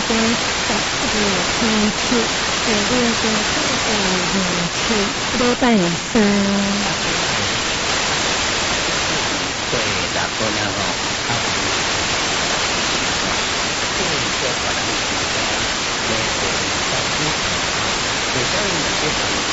跟小的天气，有六个大的武器都在身。 对的，不能